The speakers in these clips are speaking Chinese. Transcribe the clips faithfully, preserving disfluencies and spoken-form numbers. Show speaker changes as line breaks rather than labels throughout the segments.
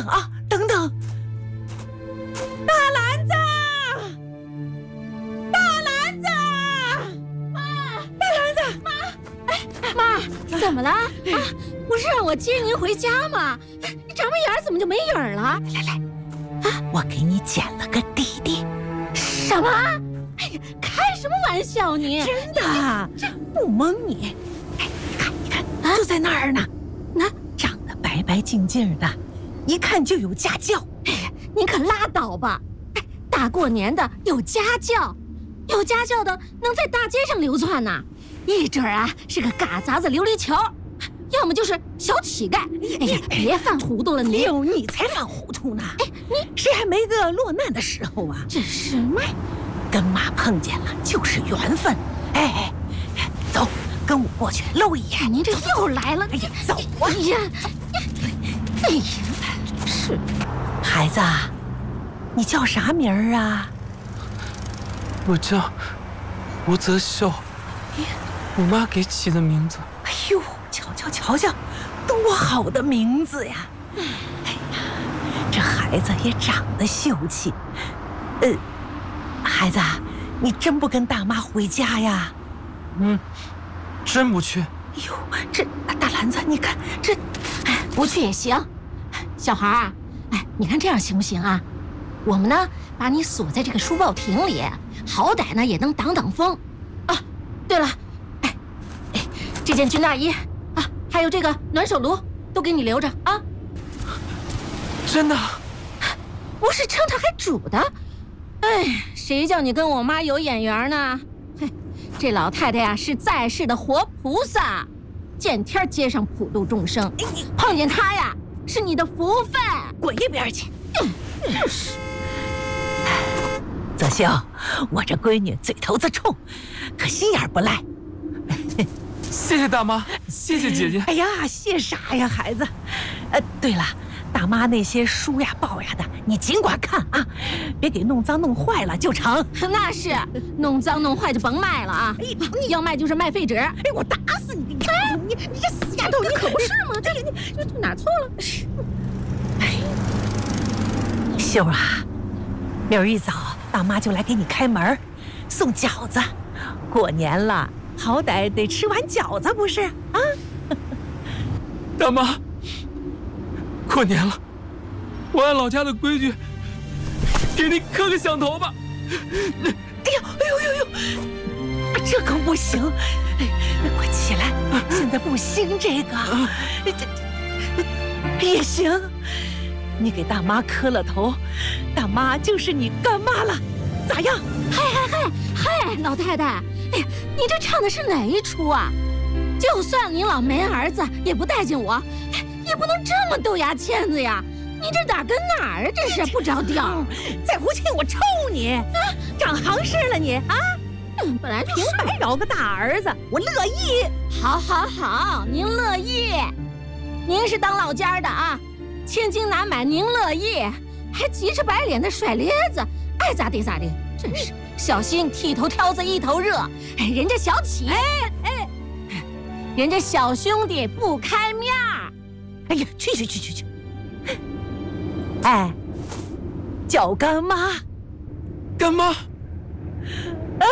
等啊，等等！大篮子，大篮子，
妈，
大篮子，
妈，哎，妈，怎么了？啊，不是让我接您回家吗？你眨巴眼怎么就没影儿了？
来来，啊，我给你捡了个弟弟。
什么？哎呀，开什么玩笑你？
真的，这不蒙你。哎，你看，你看，啊、就在那儿呢。
那
长得白白净净的，一看就有家教。
哎呀，您可拉倒吧！哎，大过年的有家教，有家教的能在大街上流窜呢，一准儿啊是个嘎杂子琉璃球，要么就是小乞丐。哎呀，别犯糊涂了您！
有你才犯糊涂呢！哎，你谁还没个落难的时候啊？
这是嘛？
跟妈碰见了就是缘分。哎哎，走，跟我过去露一眼。
您这又来了！
哎呀，走啊！
哎呀，哎呀，是
孩子，你叫啥名儿啊？
我叫吴泽秀，我妈给起的名字。
哎呦，瞧瞧瞧瞧，多好的名字呀！哎呀，这孩子也长得秀气。呃，孩子，你真不跟大妈回家呀？
嗯，真不去。
哎呦，这大篮子，你看这，
哎，不去也行。小孩啊，哎，你看这样行不行啊？我们呢，把你锁在这个书报亭里，好歹呢也能挡挡风。啊，对了，哎，哎，这件军大衣啊，还有这个暖手炉，都给你留着啊。
真的？
不是称它还煮的。哎，谁叫你跟我妈有眼缘呢？嘿，这老太太呀是在世的活菩萨，见天接上普度众生，碰见她呀是你的福分。
滚一边去！就是。泽秀，我这闺女嘴头子冲，可心眼不赖。
谢谢大妈，谢谢姐姐。
哎呀，谢啥呀，孩子。呃，对了，大妈那些书呀、报呀的，你尽管看啊，别给弄脏弄坏了就成。
那是，弄脏弄坏就甭卖了啊！哎，你要卖就是卖废纸。哎，
我打死你！你哎，你你这死丫头，你可不是吗？
这你这这哪错了？
哎，秀啊，明儿一早大妈就来给你开门，送饺子。过年了，好歹得吃碗饺子不是啊？
大妈，过年了，我按老家的规矩给你磕个响头吧。
哎呦哎呦呦呦，这可不行！哎，快起来，现在不兴这个。这也行，你给大妈磕了头，大妈就是你干妈了，咋样？
嗨嗨嗨嗨，老太太，哎呀，你这唱的是哪一出啊？就算你老没儿子，也不待见我，也不能这么豆牙签子呀！你这哪儿跟哪儿啊？真是不着调！
再胡气我抽你！啊，长行市了你啊！
嗯，本来
平白饶个大儿子，我乐意。
好，好，好，您乐意。您是当老家的啊，千金难买您乐意，还急着白脸的甩咧子，爱咋地咋地，真是小心剃头挑子一头热。哎，人家小企，哎哎，人家小兄弟不开面儿。
哎呀，去去去去去！哎，叫干妈，
干妈。
哎，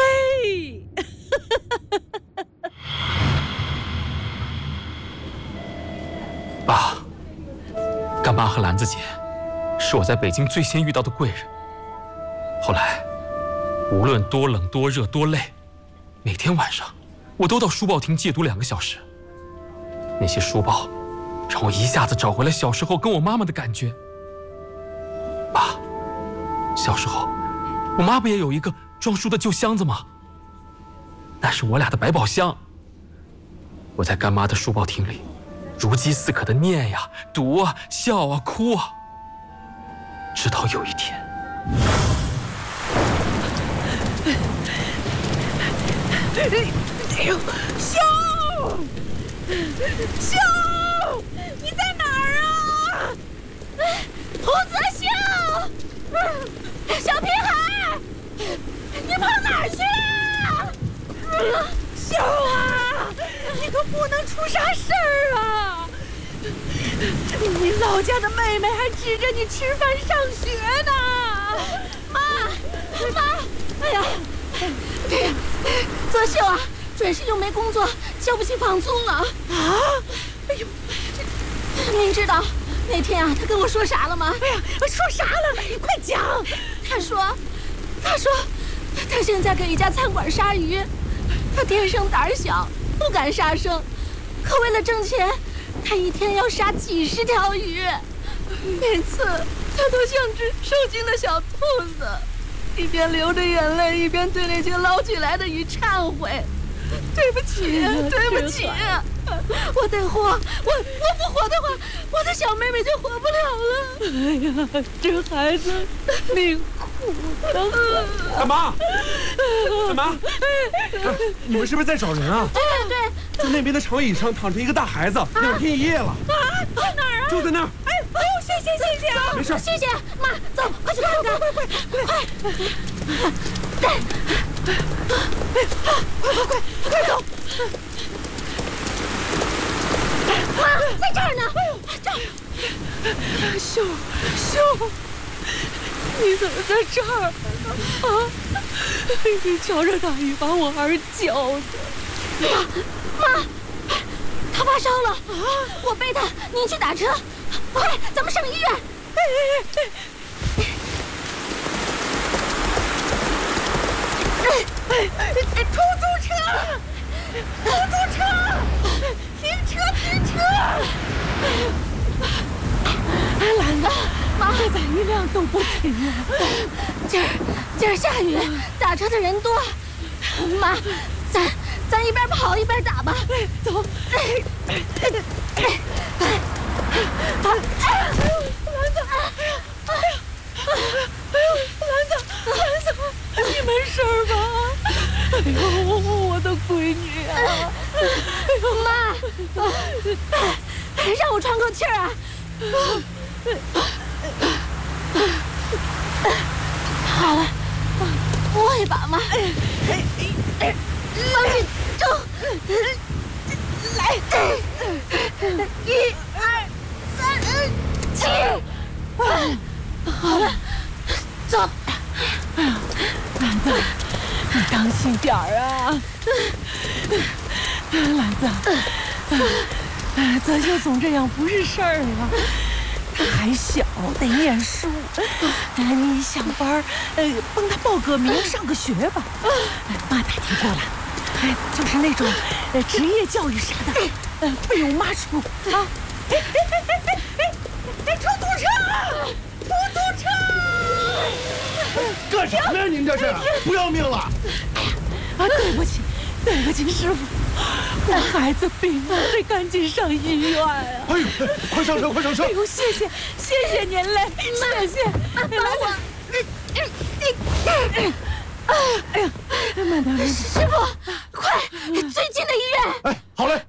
爸，干妈和兰子姐是我在北京最先遇到的贵人。后来，无论多冷多热多累，每天晚上我都到书报亭借读两个小时。那些书报让我一下子找回了小时候跟我妈妈的感觉。爸，小时候我妈不也有一个装书的旧箱子吗？那是我俩的百宝箱。我在干妈的书报亭里如饥似渴的念呀、读啊、笑啊、哭啊，直到有一天，
哎呦，秀，秀，你在哪儿啊？
胡泽秀，小屁孩，你跑哪儿去了？
秀啊，你可不能出啥事儿啊！ 你老家的妹妹还指着你吃饭上学呢。
妈，妈，哎呀，这个泽秀啊，准是又没工作，交不起房租了。
啊！哎呦，
您知道那天啊，他跟我说啥了吗？
哎呀，说啥了？你快讲！
他说，他说，他现在给一家餐馆杀鱼，他天生胆小，不敢杀生，可为了挣钱，他一天要杀几十条鱼。每次他都像只受惊的小兔子，一边流着眼泪，一边对那些捞起来的鱼忏悔：“对不起，对不起，我得活，我我不活的话，我的小妹妹就活不了了。”
哎呀，这孩子命苦的很。
干嘛？干嘛？你们是不是在找人啊？
对对对，
在那边的长椅上躺着一个大孩子，两天一夜了。
啊，在哪儿啊？
就在那儿。
哎，哦，谢谢谢谢啊，
没事。
谢谢妈，走，快去看看，
快快快快快！
对，
快快快快走！
妈，在这儿呢，这儿。
秀秀，你怎么在这儿啊？你瞧这大雨把我儿浇的。
妈妈，他发烧了啊！我背他，您去打车，快，咱们上医院。
哎哎哎哎！出租车，出租车，停车停车！兰子，妈，这咋一辆都不停啊？
今儿今儿下雨，打车的人多。妈，咱咱一边跑一边打吧。
走。哎哎哎哎！兰子，哎呀，哎呀，哎呦，兰子，兰子，你没事吧？哎呦，我的闺女啊！
妈，让我喘口气儿啊！好了，摸一把嘛。往里走，来，一二三，起。好了，走。
哎呀，兰子，你当心点儿啊！兰子，泽秀总这样不是事儿啊。他还小，得念书。你想法儿，呃，帮他报个名，上个学吧。妈打听过了，哎，就是那种，呃，职业教育啥的，呃，费用妈出啊。哎哎哎哎哎哎！出租车，出租车！
干什么呀？您这是不要命了？
啊，对不起，对不起，师傅。我孩子病了，得赶紧上医院啊！
哎呦，快上车，快上车！
哎呦，谢谢，谢谢您嘞，谢谢。
妈，帮我。
哎呀，慢点，慢点。
师傅，快，最近的医院。
哎，好嘞。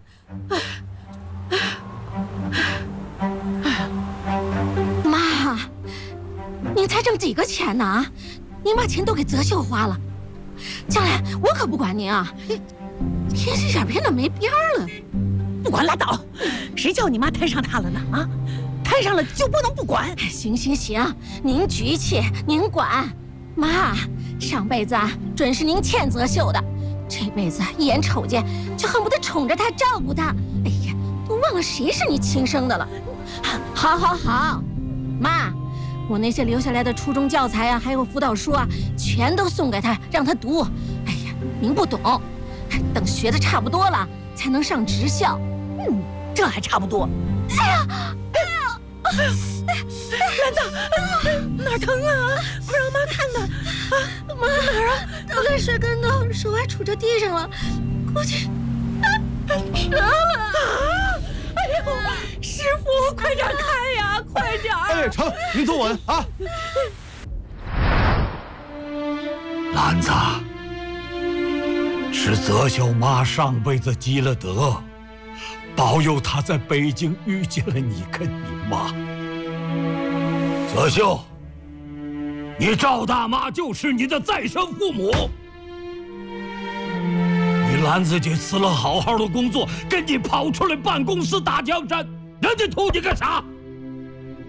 妈，您才挣几个钱呢啊？您把钱都给泽秀花了，将来我可不管您啊！天使眼变得没边儿了。
不管拉倒，谁叫你妈摊上他了呢？啊，摊上了就不能不管。
行行行，您局气，您管。妈，上辈子啊，准是您欠泽秀的，这辈子一眼瞅见就恨不得宠着她，照顾她。哎呀，都忘了谁是你亲生的了。好，好，好，妈，我那些留下来的初中教材啊，还有辅导书啊，全都送给她，让她读。哎呀，您不懂，等学的差不多了，才能上职校。
嗯，这还差不多。
哎呀，哎呀！
兰子，哪儿疼啊？快让妈看看。啊，
妈，哪儿啊？刚才摔跟头，手还杵着地上了，估计折了。
啊！哎呦，师傅，快点开呀，快点！
哎，成，您坐稳啊。
兰子，是泽秀妈上辈子积了德，保佑她在北京遇见了你跟你妈。泽秀，你赵大妈就是你的再生父母。你兰子姐辞了好好的工作，跟你跑出来办公室打江山，人家图你个啥？